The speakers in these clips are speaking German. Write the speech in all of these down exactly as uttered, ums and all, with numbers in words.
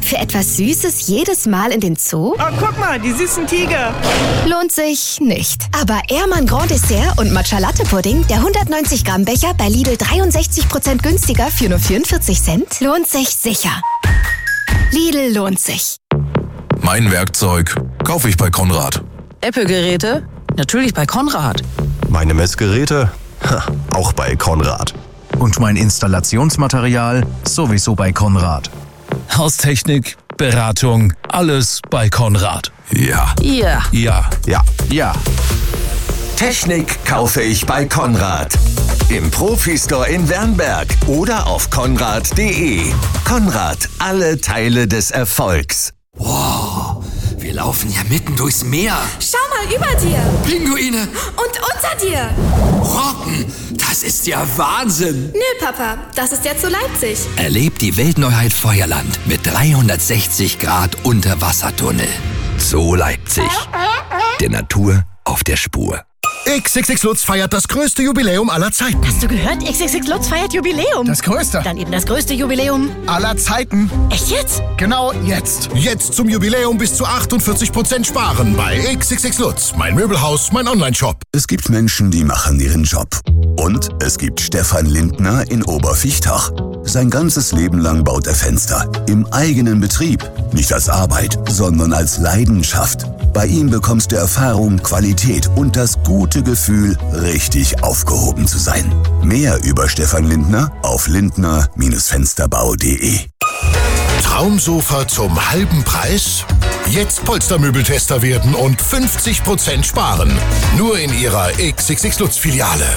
Für etwas Süßes jedes Mal in den Zoo? Oh, guck mal, die süßen Tiger. Lohnt sich nicht. Aber Ehrmann Grand Dessert und Matcha Latte Pudding, der hundertneunzig Gramm Becher bei Lidl dreiundsechzig Prozent günstiger für nur vierundvierzig Cent, lohnt sich sicher. Lidl lohnt sich. Mein Werkzeug kaufe ich bei Konrad. Apple-Geräte? Natürlich bei Konrad. Meine Messgeräte? Ha, auch bei Konrad. Und mein Installationsmaterial? Sowieso bei Konrad. Haustechnik, Beratung, alles bei Konrad. Ja. Ja. Ja. Ja. Ja. Technik kaufe ich bei Konrad. Im Profi-Store in Wernberg oder auf konrad punkt de. Konrad, alle Teile des Erfolgs. Wow, wir laufen ja mitten durchs Meer. Schau mal über dir. Pinguine. Und unter dir. Robben, das ist ja Wahnsinn. Nö, Papa, das ist ja zu Leipzig. Erlebt die Weltneuheit Feuerland mit dreihundertsechzig Grad Unterwassertunnel. Zoo Leipzig. Der Natur auf der Spur. X X X Lutz feiert das größte Jubiläum aller Zeiten. Hast du gehört? X X X Lutz feiert Jubiläum. Das größte. Dann eben das größte Jubiläum aller Zeiten. Echt jetzt? Genau jetzt. Jetzt zum Jubiläum bis zu achtundvierzig Prozent sparen bei X X X Lutz. Mein Möbelhaus, mein Online-Shop. Es gibt Menschen, die machen ihren Job. Und es gibt Stefan Lindner in Obervichtach. Sein ganzes Leben lang baut er Fenster. Im eigenen Betrieb. Nicht als Arbeit, sondern als Leidenschaft. Bei ihm bekommst du Erfahrung, Qualität und das gute Gefühl, richtig aufgehoben zu sein. Mehr über Stefan Lindner auf lindner Fensterbau punkt de. Traumsofa zum halben Preis? Jetzt Polstermöbeltester werden und fünfzig Prozent sparen. Nur in ihrer X X X Lutz Filiale.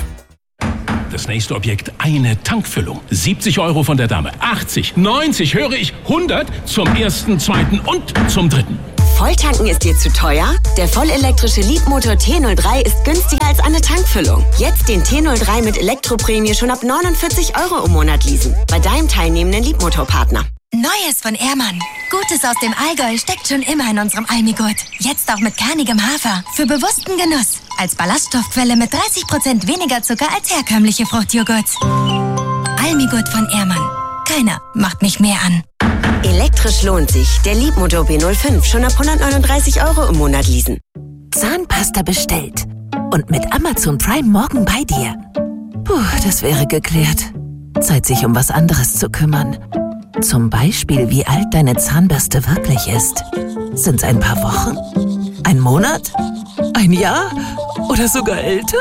Das nächste Objekt, eine Tankfüllung. siebzig Euro von der Dame. achtzig, neunzig, höre ich, hundert zum ersten, zweiten und zum dritten. Volltanken ist dir zu teuer? Der vollelektrische Leapmotor T null drei ist günstiger als eine Tankfüllung. Jetzt den T null drei mit Elektroprämie schon ab neunundvierzig Euro im Monat leasen. Bei deinem teilnehmenden Leapmotor-Partner. Neues von Ehrmann. Gutes aus dem Allgäu steckt schon immer in unserem Almigurt. Jetzt auch mit kernigem Hafer. Für bewussten Genuss. Als Ballaststoffquelle mit dreißig Prozent weniger Zucker als herkömmliche Fruchtjoghurts. Almigurt von Ehrmann. Keiner macht mich mehr an. Elektrisch lohnt sich. Der Leapmotor B null fünf schon ab hundertneununddreißig Euro im Monat leasen. Zahnpasta bestellt. Und mit Amazon Prime morgen bei dir. Puh, das wäre geklärt. Zeit, sich um was anderes zu kümmern. Zum Beispiel, wie alt deine Zahnbürste wirklich ist. Sind's ein paar Wochen? Ein Monat? Ein Jahr? Oder sogar älter?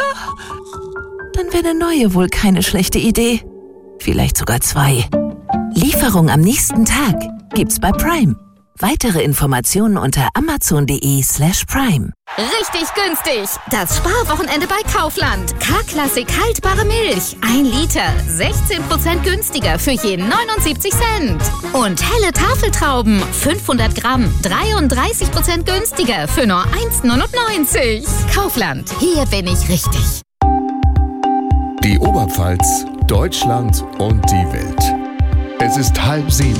Dann wäre eine neue wohl keine schlechte Idee. Vielleicht sogar zwei. Lieferung am nächsten Tag gibt's bei Prime. Weitere Informationen unter amazon.de slash prime. Richtig günstig. Das Sparwochenende bei Kaufland. K-Klassik haltbare Milch. Ein Liter. sechzehn Prozent günstiger für je neunundsiebzig Cent. Und helle Tafeltrauben. fünfhundert Gramm. dreiunddreißig Prozent günstiger für nur eins neunundneunzig. Kaufland. Hier bin ich richtig. Die Oberpfalz, Deutschland und die Welt. Es ist halb sieben.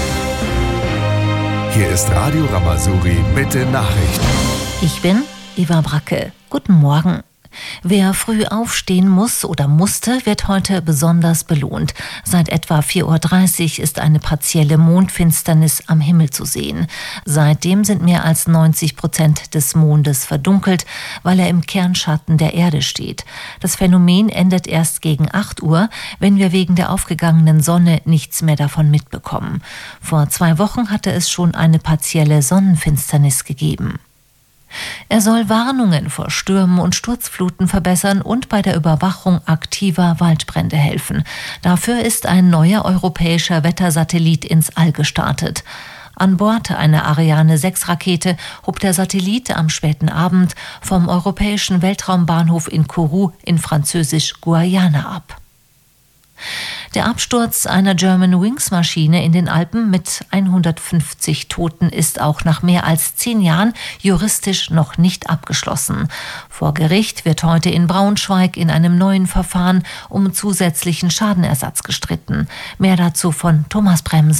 Hier ist Radio Ramazuri mit den Nachrichten. Ich bin Eva Bracke. Guten Morgen. Wer früh aufstehen muss oder musste, wird heute besonders belohnt. Seit etwa vier Uhr dreißig ist eine partielle Mondfinsternis am Himmel zu sehen. Seitdem sind mehr als neunzig Prozent des Mondes verdunkelt, weil er im Kernschatten der Erde steht. Das Phänomen endet erst gegen acht Uhr, wenn wir wegen der aufgegangenen Sonne nichts mehr davon mitbekommen. Vor zwei Wochen hatte es schon eine partielle Sonnenfinsternis gegeben. Er soll Warnungen vor Stürmen und Sturzfluten verbessern und bei der Überwachung aktiver Waldbrände helfen. Dafür ist ein neuer europäischer Wettersatellit ins All gestartet. An Bord einer Ariane sechs Rakete hob der Satellit am späten Abend vom europäischen Weltraumbahnhof in Kourou in Französisch-Guayana ab. Der Absturz einer Germanwings-Maschine in den Alpen mit hundertfünfzig Toten ist auch nach mehr als zehn Jahren juristisch noch nicht abgeschlossen. Vor Gericht wird heute in Braunschweig in einem neuen Verfahren um zusätzlichen Schadenersatz gestritten. Mehr dazu von Thomas Bremser.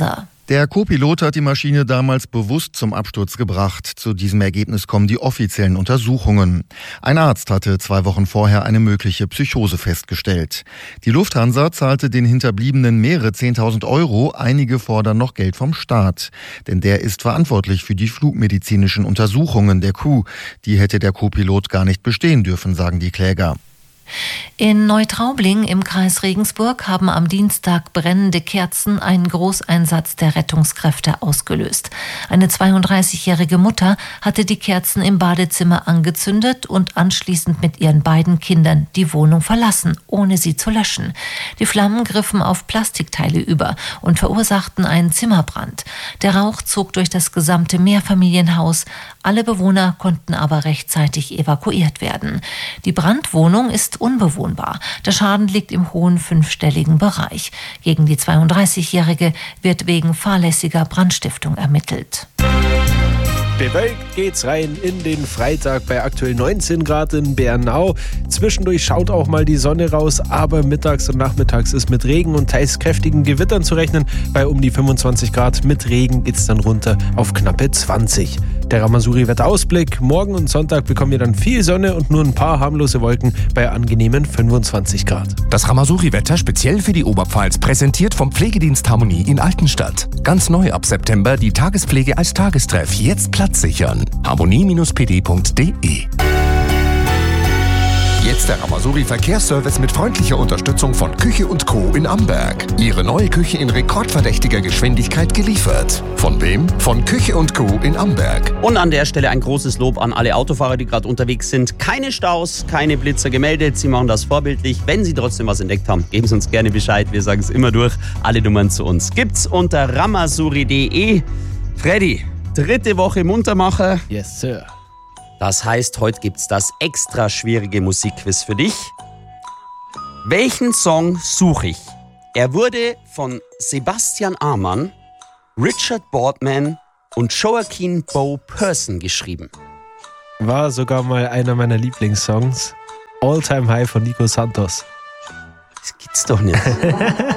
Der Co-Pilot hat die Maschine damals bewusst zum Absturz gebracht. Zu diesem Ergebnis kommen die offiziellen Untersuchungen. Ein Arzt hatte zwei Wochen vorher eine mögliche Psychose festgestellt. Die Lufthansa zahlte den Hinterbliebenen mehrere zehntausend Euro. Einige fordern noch Geld vom Staat. Denn der ist verantwortlich für die flugmedizinischen Untersuchungen der Crew. Die hätte der Co-Pilot gar nicht bestehen dürfen, sagen die Kläger. In Neutraubling im Kreis Regensburg haben am Dienstag brennende Kerzen einen Großeinsatz der Rettungskräfte ausgelöst. Eine zweiunddreißigjährige Mutter hatte die Kerzen im Badezimmer angezündet und anschließend mit ihren beiden Kindern die Wohnung verlassen, ohne sie zu löschen. Die Flammen griffen auf Plastikteile über und verursachten einen Zimmerbrand. Der Rauch zog durch das gesamte Mehrfamilienhaus. Alle Bewohner konnten aber rechtzeitig evakuiert werden. Die Brandwohnung ist unbewohnbar. Der Schaden liegt im hohen fünfstelligen Bereich. Gegen die zweiunddreißigjährige wird wegen fahrlässiger Brandstiftung ermittelt. Bewölkt geht's rein in den Freitag bei aktuell neunzehn Grad in Bernau. Zwischendurch schaut auch mal die Sonne raus, aber mittags und nachmittags ist mit Regen und teils kräftigen Gewittern zu rechnen. Bei um die fünfundzwanzig Grad mit Regen geht's dann runter auf knappe zwanzig. Der Ramasuri-Wetterausblick. Morgen und Sonntag bekommen wir dann viel Sonne und nur ein paar harmlose Wolken bei angenehmen fünfundzwanzig Grad. Das Ramasuri-Wetter speziell für die Oberpfalz, präsentiert vom Pflegedienst Harmonie in Altenstadt. Ganz neu ab September die Tagespflege als Tagestreff. Jetzt Platz sichern. harmonie Bindestrich p d Punkt d e. Jetzt der Ramasuri Verkehrsservice mit freundlicher Unterstützung von Küche und Co. in Amberg. Ihre neue Küche in rekordverdächtiger Geschwindigkeit geliefert. Von wem? Von Küche und Co. in Amberg. Und an der Stelle ein großes Lob an alle Autofahrer, die gerade unterwegs sind. Keine Staus, keine Blitzer gemeldet. Sie machen das vorbildlich. Wenn Sie trotzdem was entdeckt haben, geben Sie uns gerne Bescheid. Wir sagen es immer durch. Alle Nummern zu uns gibt's unter ramasuri punkt d e. Freddy, dritte Woche Muntermacher. Yes, Sir. Das heißt, heute gibt's das extra schwierige Musikquiz für dich. Welchen Song suche ich? Er wurde von Sebastian Amann, Richard Boardman und Joaquin Bo Person geschrieben. War sogar mal einer meiner Lieblingssongs. All Time High von Nico Santos. Das gibt's doch nicht.